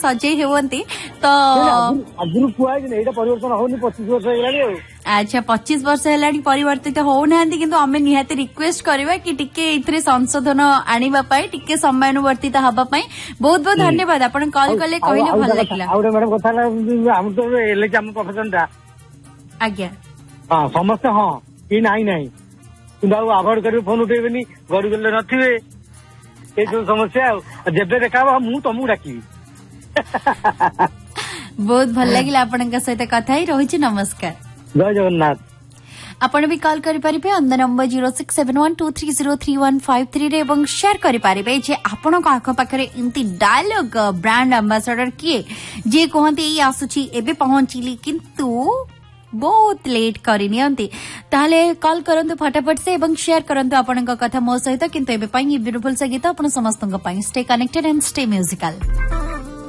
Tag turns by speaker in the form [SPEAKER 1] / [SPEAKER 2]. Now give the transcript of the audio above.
[SPEAKER 1] सजेई हेवंती तो
[SPEAKER 2] आगुरु कुआ कि एटा परिवर्तन होनी 25 वर्ष हेलानी
[SPEAKER 1] अच्छा 25 वर्ष हेलानी परिवर्तित होउनांती किंतु आमे निहाते रिक्वेस्ट करबा कि टिके इथरे संशोधन आनिबा पई टिके समयानुवर्तित हबा पई बहुत बहुत धन्यवाद आपण कॉल कले कहिले भल लागला
[SPEAKER 2] आउडे मैडम कथा हम तो एले हम प्रोफेशन ता
[SPEAKER 1] आज्ञा
[SPEAKER 2] हां समस्त हां कि नहीं किंतु अवॉइड करिवे फोन उठेबेनी गडी गले नथिबे ए जो समस्या जेबे देखाबो मु तुमको डाकिबी
[SPEAKER 1] बहुत भल लागिला आपनका सहित कथा ही रहिछि नमस्कार
[SPEAKER 2] जय जगन्नाथ
[SPEAKER 1] आपण भी कॉल करि परिबे ऑन द नंबर 0671230353 रे एवं शेयर करि परिबे जे आपनको आख पाखरे इनती डायलॉग ब्रांड एम्बेसडर किए जे कहंती ई आसुछि एबे पहुंचीली किंतु बहुत लेट करी नियंती ताले कॉल करंतु फटाफट से एवं शेयर करंतु आपनका कथा मो सहित किंतु एबे पई ब्यूटीफुल से गीत आपण समस्तଙ୍କ ପାଇଁ stay connected and stay musical.